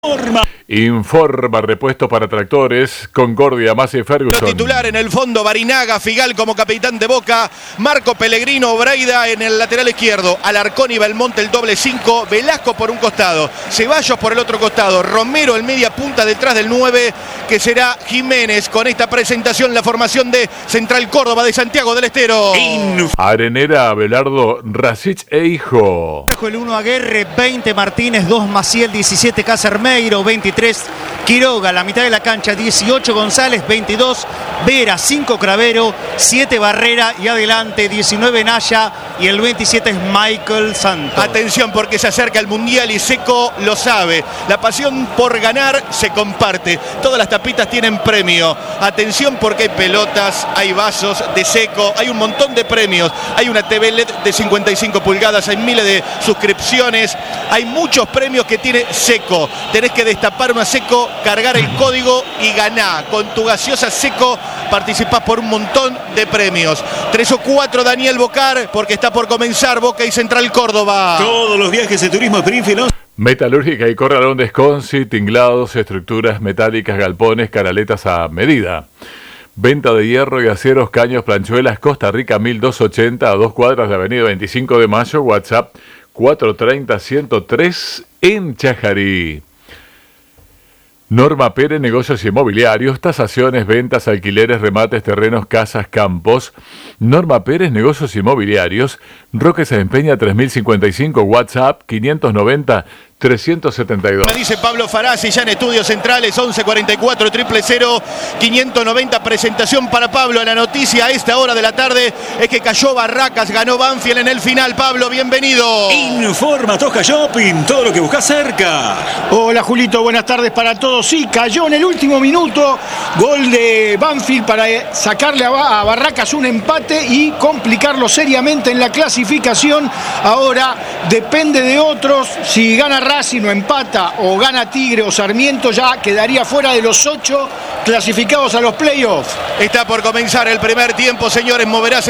Informa repuesto para tractores, Concordia, Massa y Ferguson. Titular en el fondo, Barinaga, Figal como capitán de Boca, Marco Pellegrino, Braida en el lateral izquierdo, Alarcón y Belmonte el doble 5, Velasco por un costado, Ceballos por el otro costado, Romero el media punta detrás del 9, que será Jiménez. Con esta presentación, la formación de Central Córdoba de Santiago del Estero. Arenera, Abelardo, Rasic e Hijo. El 1 Aguerre, 20 Martínez, 2 Maciel, 17 Casermeiro, 23 Quiroga, la mitad de la cancha, 18 González, 22 Vera, 5 Cravero, 7 Barrera y adelante 19 Naya y el 27 es Michael Santos. Atención porque se acerca el Mundial y Seco lo sabe. La pasión por ganar se comparte. Todas las tapitas tienen premio. Atención porque hay pelotas, hay vasos de Seco, hay un montón de premios. Hay una TV LED de 55 pulgadas, hay miles de suscripciones, hay muchos premios que tiene Seco. Tenés que destapar una Seco, cargar el código y ganá. Con tu gaseosa Seco participás por un montón de premios. 3 o 4 Daniel Bocar, porque está por comenzar Boca y Central Córdoba. Todos los viajes de turismo Springfield. Metalúrgica y Corralón de Esconci, tinglados, estructuras metálicas, galpones, canaletas a medida. Venta de hierro y aceros, caños, planchuelas, Costa Rica 1280 a 2 cuadras de Avenida 25 de Mayo, WhatsApp 430-103 en Chajarí. Norma Pérez, negocios inmobiliarios, tasaciones, ventas, alquileres, remates, terrenos, casas, campos. Norma Pérez, negocios inmobiliarios, Roque se empeña 3055, WhatsApp 590-372. Me dice Pablo Farasi, ya en Estudios Centrales, 1144-000-590, presentación para Pablo. La noticia a esta hora de la tarde es que cayó Barracas, ganó Banfield en el final. Pablo, bienvenido. Informa Tosca Shopping, todo lo que buscas cerca. Hola Julito, buenas tardes para todos. Sí, cayó en el último minuto, gol de Banfield para sacarle a Barracas un empate y complicarlo seriamente en la clasificación. Ahora depende de otros, si gana Racing o empata, o gana Tigre o Sarmiento, ya quedaría fuera de los 8 clasificados a los playoffs. Está por comenzar el primer tiempo, señores, moverás